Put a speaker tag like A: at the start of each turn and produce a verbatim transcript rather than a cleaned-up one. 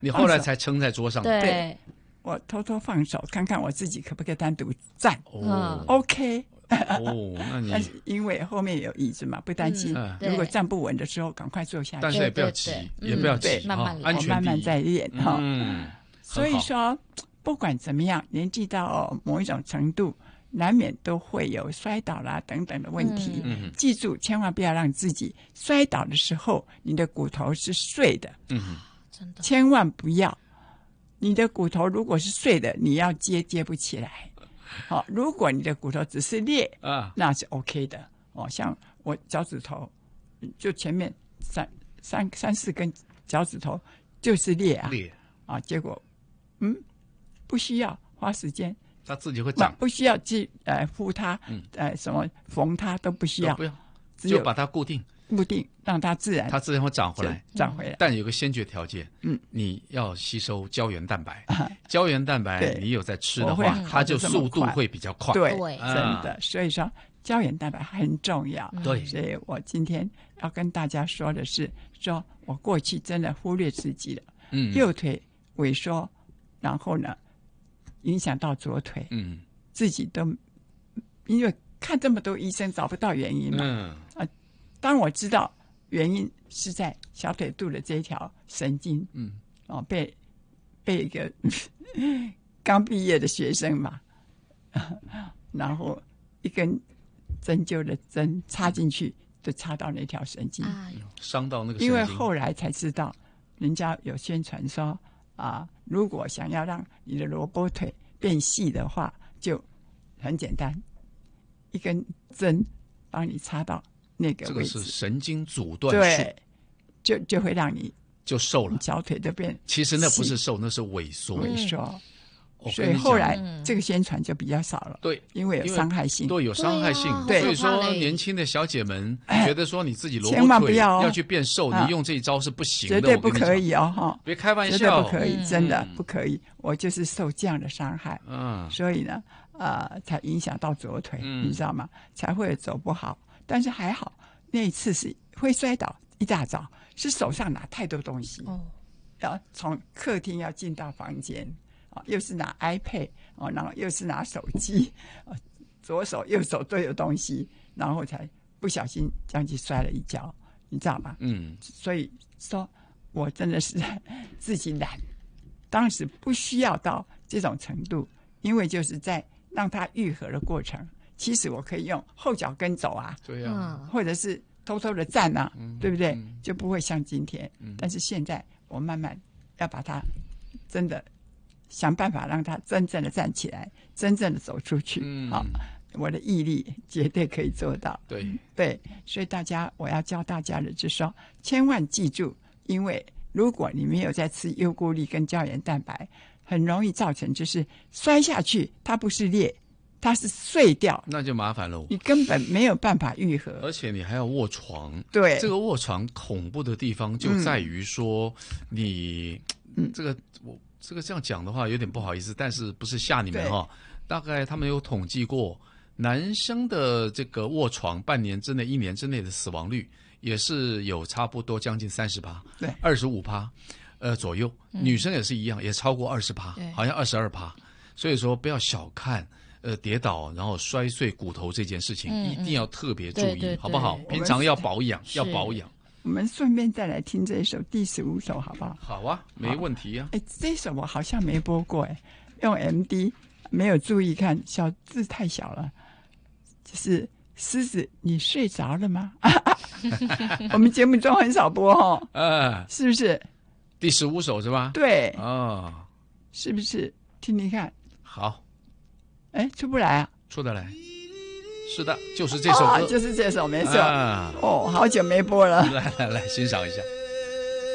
A: 你后来才撑在桌上。
B: 对，
C: 对
B: 我偷偷放手，看看我自己可不可以单独站。
A: 哦
B: OK。
A: 哦，那你
B: 但是因为后面有椅子嘛，不担心。
A: 嗯
B: 如果站不稳的时候，赶快坐下去。
A: 但是也不要急，
C: 对对
A: 也不要急，
C: 嗯慢慢来
A: 安全第一，
B: 慢慢再练哈。
A: 嗯，
B: 所以说，不管怎么样，年纪到某一种程度，难免都会有摔倒啦等等的问题。
A: 嗯嗯
B: 记住，千万不要让自己摔倒的时候，你的骨头是碎的。
A: 嗯，
C: 真的，
B: 千万不要，你的骨头如果是碎的，你要接接不起来。好，如果你的骨头只是裂
A: 啊，
B: 那是 OK 的。哦，像我脚趾头，就前面三三三四根脚趾头就是裂啊，
A: 裂
B: 啊，结果嗯，不需要花时间，
A: 它自己会
B: 不
A: 长，
B: 不需要去呃敷它，
A: 嗯
B: 呃什么缝它都不需要，
A: 都不要，
B: 只有
A: 就把它固定，
B: 固定，让它自然
A: 它自然会长回来。
B: 长回来。
A: 但有个先决条件，
B: 嗯，
A: 你要吸收胶原蛋白，
B: 啊
A: 胶原蛋白
B: 对
A: 你有在吃的
B: 我会
A: 话，
B: 好
A: 它就
B: 得这么
A: 速度
B: 快
A: 会比较快。
B: 对，
C: 对
B: 真的，所以说胶原蛋白很重要。
A: 对
B: 所以我今天要跟大家说的是，说我过去真的忽略自己了，
A: 嗯，
B: 右腿萎缩，然后呢，影响到左腿，
A: 嗯
B: 自己都因为看这么多医生找不到原因嘛。
A: 嗯
B: 当我知道原因是在小腿肚的这一条神经，
A: 嗯，
B: 哦，被被一个刚毕业的学生嘛，然后一根针灸的针插进去，就插到那条神经。
C: 哎呦，
A: 伤到那个神经，
B: 因为后来才知道，人家有宣传说啊，如果想要让你的萝卜腿变细的话，就很简单，一根针帮你插到那个
A: 这
B: 位置，
A: 个是神经阻断术，
B: 对，就就会让你
A: 就瘦了。
B: 小腿都变
A: 其实那不是瘦，那是萎缩。
B: 萎缩。所
A: 我跟你讲
B: 以后来
C: 嗯
B: 这个宣传就比较少了，
A: 对，
B: 因为有伤害性。
A: 对，有伤害性。
C: 对啊
A: 所以说
C: 好可怕嘞
A: 年轻的小姐们觉得说你自己萝
B: 千万
A: 卜腿
B: 不要哦
A: 要去变瘦，
B: 啊
A: 你用这一招是不行的，
B: 绝对不
A: 我跟你讲
B: 可，以哦，哈，
A: 别开玩
B: 绝对
A: 笑，
B: 不可以，
C: 嗯
B: 真的
A: 嗯
B: 不可以。我就是受这样的伤害，
A: 嗯，
B: 所以呢，呃，才影响到左腿，
A: 嗯
B: 你知道吗？才会走不好。但是还好，那一次是会摔倒，一大早是手上拿太多东西，
C: 哦，
B: 要从客厅要进到房间啊，又是拿 iPad 哦，然后又是拿手机，啊，左手右手都有东西，然后才不小心这样去摔了一跤，你知道吗？
A: 嗯，
B: 所以说我真的是自己懒，当时不需要到这种程度，因为就是在让它愈合的过程，其实我可以用后脚跟走啊，
A: 对呀，
C: 嗯，
B: 或者是偷偷的站啊，
A: 嗯
B: 对不对？
A: 嗯
B: 就不会像今天。
A: 嗯
B: 但是现在我慢慢要把它真的想办法让它真正的站起来，真正的走出去。
A: 嗯
B: 好，我的毅力绝对可以做到。
A: 对，
B: 对，所以大家我要教大家的就是说，千万记住，因为如果你没有在吃优固力跟胶原蛋白，很容易造成就是摔下去，它不是裂，它是碎掉，
A: 那就麻烦喽。
B: 你根本没有办法愈合。
A: 而且你还要卧床，
B: 对，
A: 这个卧床恐怖的地方就在于说你，
B: 嗯
A: 这个我这个这样讲的话有点不好意思，但是不是吓你们
B: 对
A: 哈？大概他们有统计过，男生的这个卧床半年之内、一年之内的死亡率也是有差不多将近三十趴，
B: 对
A: 二十五趴，呃左右。
C: 嗯
A: 女生也是一样，也超过二十趴
C: 对，
A: 好像二十二趴。所以说不要小看。呃，跌倒然后摔碎骨头这件事情，
C: 嗯嗯
A: 一定要特别注意，
C: 对对
A: 好不好？
C: 对
A: 平常要保养，
C: 是
A: 要保养。
B: 我们顺便再来听这一首第十五首，好不好？
A: 好啊，没问题啊。
B: 哎，这一首我好像没播过，哎，用 M D 没有注意看，小字太小了。就是狮子，你睡着了吗？我们节目中很少播哦，
A: 呃，
B: 是不是？
A: 第十五首是吧？
B: 对，
A: 哦，
B: 是不是？听听看，
A: 好，
B: 哎，出不来啊？
A: 出得来。是的，就是这首歌，
B: 哦就是这首，没错。
A: 啊
B: 哦，好久没播了。
A: 来来来，欣赏一下。